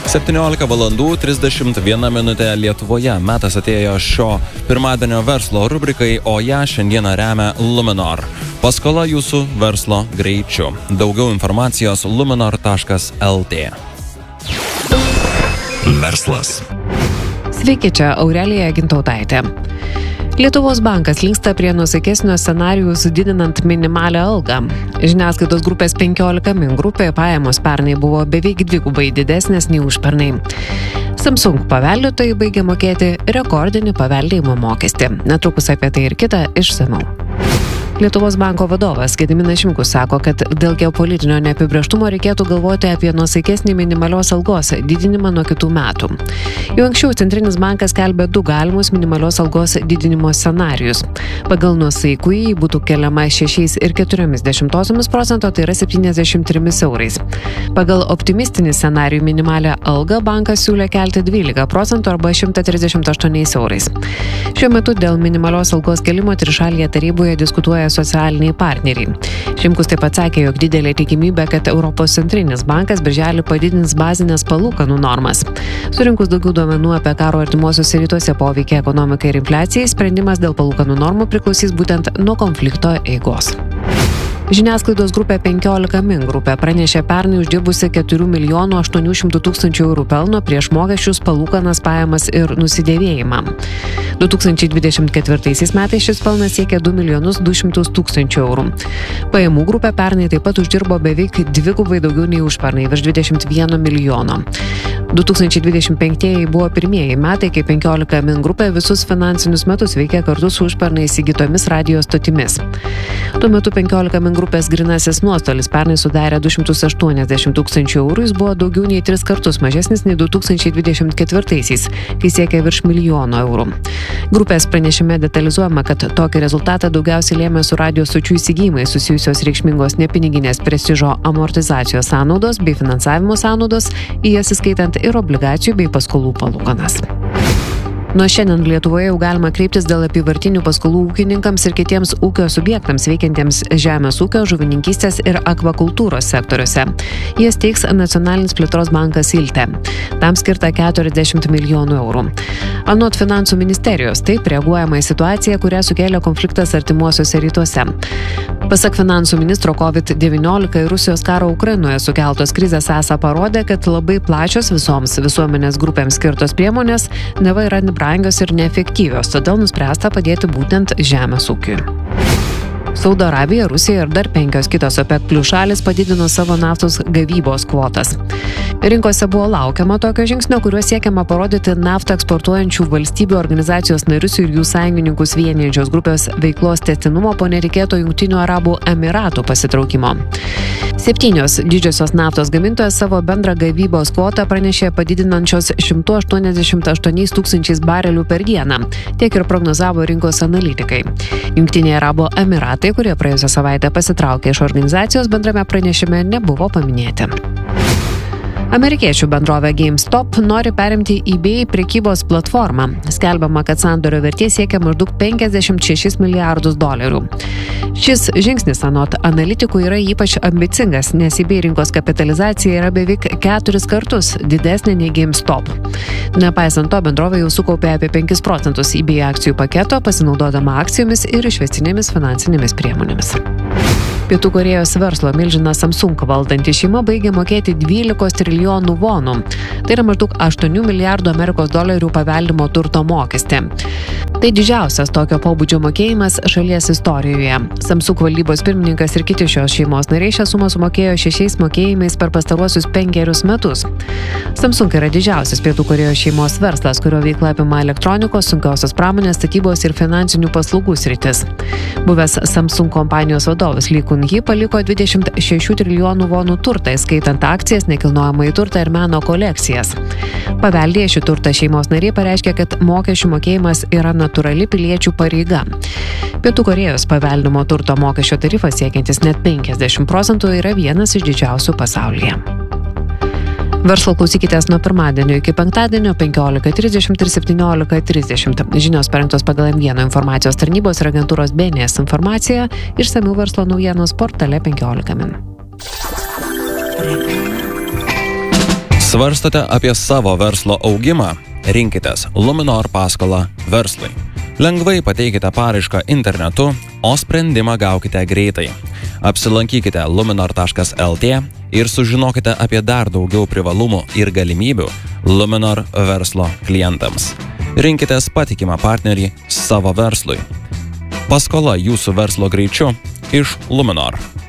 17:31 Lietuvoje. Metas atėjo šio pirmadienio verslo rubrikai, o ją šiandieną remia Luminor. Paskola jūsų verslo greičiu. Daugiau informacijos luminor.lt. Verslas. Sveiki, čia Aurelija Gintautaitė. Lietuvos bankas linksta prie nuosaikesnio scenarijaus didinant minimalią algą. Žiniasklaidos grupės 15 min grupė pajamos pernai buvo beveik dvigubai didesnės nei užpernai. Samsung paveldėtojai baigia mokėti rekordinį paveldėjimo mokestį. Netrukus apie tai ir kitą išsamiau. Lietuvos banko vadovas Gediminas Šimkus sako, kad dėl geopolitinio neapibrėžtumo reikėtų galvoti apie nuosaikesnį minimalios algos didinimą nuo kitų metų. Jau anksčiau Centrinis bankas skelbė 2 galimus minimalios algos didinimo scenarijus. Pagal nuosaikųjį būtų keliama 6,4%, tai yra 73 eurais. Pagal optimistinį scenarijų minimalią algą bankas siūlė kelti 12% arba 138 eurais. Šiuo metu dėl minimalios algos kelimo trišalėje taryboje diskutuoja socialiniai partneriai. Šimkus taip pat sakė, jog didelė tikimybė, kad Europos centrinis bankas birželį padidins bazinės palūkanų normas. Surinkus daugiau duomenų apie karo artimuosiuose rytuose poveikį ekonomikai ir infliacijai, sprendimas dėl palūkanų normų priklausys būtent nuo konflikto eigos. Žiniasklaidos grupė 15 min grupė pranešė pernai uždirbusi 4 800 000 eurų pelno prieš mokesčius, palūkanas, pajamas ir nusidėvėjimą. 2024 metais šis pelnas siekė 2 200 000 eurų. Pajamų grupė pernai taip pat uždirbo beveik dvigubai daugiau nei užpernai, virš 21 milijono. 2025 buvo pirmieji metai, kai 15 min grupė visus finansinius metus veikė kartu su užpernai įsigytomis radijo stotimis. Tuo metu 15 min grupės grynasis nuostolis pernai sudarė 280 000 eurų, jis buvo daugiau nei 3 kartus mažesnis nei 2024-aisiais, kai siekė virš milijono eurų. Grupės pranešime detalizuojama, kad tokį rezultatą daugiausiai lėmė su radijo stočių įsigijimai susijusios reikšmingos nepiniginės prestižo amortizacijos sąnaudos bei finansavimo sąnaudos, į jas įskaitant ir obligacijų bei paskolų palūkanas. Nuo šiandien Lietuvoje jau galima kreiptis dėl apyvartinių paskolų ūkininkams ir kitiems ūkio subjektams veikiantiems žemės ūkio, žuvininkystės ir akvakultūros sektoriuose. Jas teiks Nacionalinis plėtros bankas Ilte. Tam skirta 40 milijonų eurų. Anot finansų ministerijos, taip reaguojama į situaciją, kurią sukėlė konfliktas artimuosiuose rytuose. Pasak finansų ministro, COVID-19 ir Rusijos karo Ukrainoje sukeltos krizės esą parodė, kad labai plačios visoms visuomenės grupėms skirtos priemonės neva yra brangios ir neefektyvios, todėl nuspręsta padėti būtent žemės ūkiui. Saudo Arabija, Rusija ir dar 5 kitos OPEC+ šalys padidino savo naftos gavybos kvotas. Rinkose buvo laukiama tokio žingsnio, kuriuo siekiama parodyti naftą eksportuojančių valstybių organizacijos narius ir jų sąjungininkus vienijančios grupės veiklos tęstinumo po netikėto Jungtinių Arabų Emiratų pasitraukimo. 7 didžiosios naftos gamintojos savo bendrą gavybos kvotą pranešė padidinančios 188 000 barelių per dieną, tiek ir prognozavo rinkos analitikai. Jungtiniai Arabų Emiratai, kurie praėjusią savaitę pasitraukė iš organizacijos, bendrame pranešime nebuvo paminėti. Amerikiečių bendrovė GameStop nori perimti eBay prekybos platformą. Skelbiama, kad sandorio vertė siekia maždaug $56 milijardus. Šis žingsnis anot analitikų yra ypač ambicingas, nes eBay rinkos kapitalizacija yra beveik 4 kartus didesnė nei GameStop. Nepaisant to, bendrovė jau sukaupė apie 5% eBay akcijų paketo, pasinaudodama akcijomis ir išvestinėmis finansinėmis priemonėmis. Pietų Korėjos verslo milžinas Samsung valdanti šeima baigė mokėti 12 trilijonų vonų. Tai yra maždaug 8 milijardų Amerikos dolerių paveldimo turto mokestį. Tai didžiausias tokio pobūdžio mokėjimas šalies istorijoje. Samsung valdybos pirmininkas ir kiti šios šeimos nariai šią sumą sumokėjo 6 mokėjimais per pastaruosius 5 metus. Samsung yra didžiausias Pietų Korėjos šeimos verslas, kurio veikla apima elektronikos, sunkiosios pramonės, statybos ir finansinių paslaugų sritis. Buvęs Samsung kompanijos vadovas Lee Kun-hee paliko 26 trilijonų vonų turtą, skaitant akcijas, nekilnojamąjį turtą ir meno kolekcijas. Paveldėję šį turtą šeimos nariai pareiškė, kad mokesčių mokėjimas yra natūrali piliečių pareiga. Pietų Korėjos paveldimo turto mokesčio tarifas siekiantis net 50% yra vienas iš didžiausių pasaulyje. Verslo klausykitės nuo pirmadienio iki penktadienio 15:30 ir 17:30. Žinios parengtos pagal M1 informacijos tarnybos ir agentūros BNS informaciją, išsamių verslo naujienos portale 15 min. Svarstote apie savo verslo augimą? Rinkitės Luminor paskolą verslui. Lengvai pateikite paraišką internetu, o sprendimą gaukite greitai. Apsilankykite luminor.lt ir sužinokite apie dar daugiau privalumų ir galimybių Luminor verslo klientams. Rinkitės patikimą partnerį savo verslui. Paskola jūsų verslo greičiu iš Luminor.